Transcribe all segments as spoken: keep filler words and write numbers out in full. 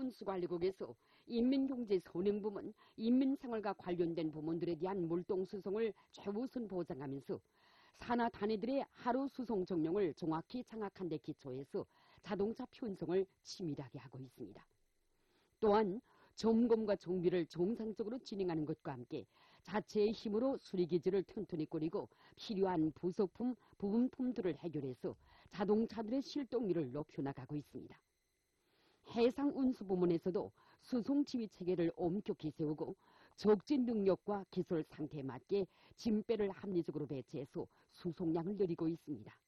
운수관리국에서 인민경제선행부문, 인민생활과 관련된 부문들에 대한 물동수송을 최우선 보장하면서 산하 단위들의 하루 수송 정령을 정확히 장악한 데 기초해서 자동차 편성을 치밀하게 하고 있습니다. 또한 점검과 정비를 정상적으로 진행하는 것과 함께 자체의 힘으로 수리기지를 튼튼히 꾸리고 필요한 부속품, 부분품들을 해결해서 자동차들의 실동률을 높여나가고 있습니다. 해상운수부문에서도 수송지휘체계를 엄격히 세우고 적진 능력과 기술 상태에 맞게 짐배를 합리적으로 배치해서 수송량을 늘리고 있습니다.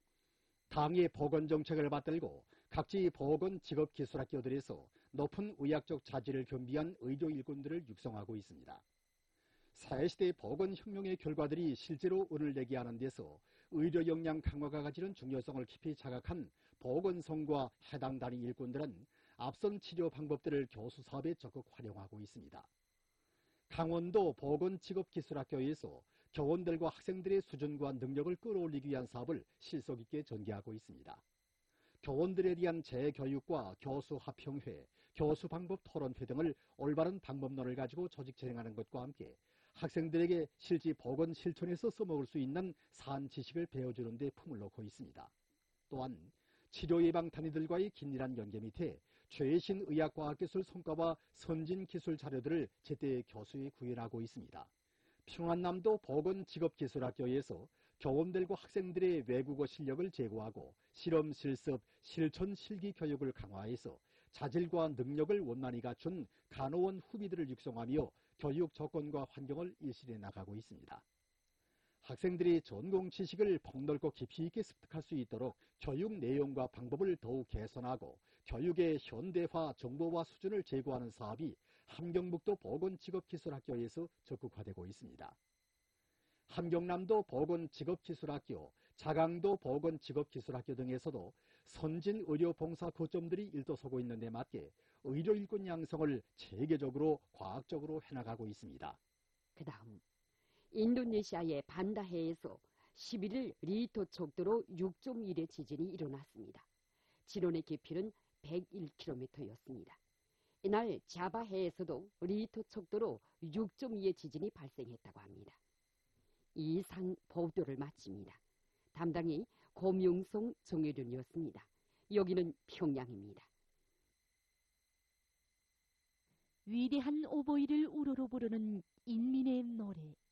당의 보건정책을 받들고 각지 보건 직업기술학교들에서 높은 의학적 자질을 겸비한 의료 일꾼들을 육성하고 있습니다. 새시대 보건혁명의 결과들이 실제로 운을 내게 하는 데서 의료 역량 강화가 가지는 중요성을 깊이 자각한 보건성과 해당 단위 일꾼들은 앞선 치료 방법들을 교수 사업에 적극 활용하고 있습니다. 강원도 보건직업기술학교에서 교원들과 학생들의 수준과 능력을 끌어올리기 위한 사업을 실속 있게 전개하고 있습니다. 교원들에 대한 재교육과 교수 합평회, 교수 방법 토론회 등을 올바른 방법론을 가지고 조직 진행하는 것과 함께 학생들에게 실제 보건 실천에서 써먹을 수 있는 사안 지식을 배워주는 데 품을 놓고 있습니다. 또한 치료 예방 단위들과의 긴밀한 연계 밑에 최신 의학과학기술 성과와 선진 기술 자료들을 제때 교수에 구현하고 있습니다. 평안남도 보건직업기술학교에서 교원들과 학생들의 외국어 실력을 제고하고 실험, 실습, 실천, 실기 교육을 강화해서 자질과 능력을 원만히 갖춘 간호원 후비들을 육성하며 교육 조건과 환경을 일실해 나가고 있습니다. 학생들이 전공 지식을 폭넓고 깊이 있게 습득할 수 있도록 교육 내용과 방법을 더욱 개선하고 교육의 현대화 정보화 수준을 제고하는 사업이 함경북도 보건직업기술학교에서 적극화되고 있습니다. 함경남도 보건직업기술학교, 자강도 보건직업기술학교 등에서도 선진 의료봉사 거점들이 일도서고 있는 데 맞게 의료 일꾼 양성을 체계적으로 과학적으로 해나가고 있습니다. 그 다음 인도네시아의 반다해에서 십일일 리히토 척도로 육 점 일의 지진이 일어났습니다. 진원의 깊이는 백일 킬로미터였습니다. 이날 자바해에서도 리히토 척도로 육 점 이의 지진이 발생했다고 합니다. 이상 보도를 마칩니다. 담당이 고명성 정혜륜이었습니다. 여기는 평양입니다. 위대한 오보이를 우러러 부르는 인민의 노래.